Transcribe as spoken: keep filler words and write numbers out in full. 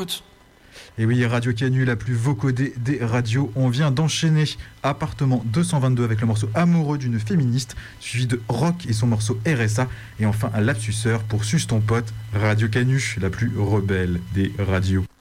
pote. Et oui, Radio Canu, la plus vocodée des radios. On vient d'enchaîner Appartement deux cent vingt-deux avec le morceau Amoureux d'une féministe, suivi de Rock et son morceau R S A. Et enfin, un lapsuseur pour Suce ton pote, Radio Canu, la plus rebelle des radios.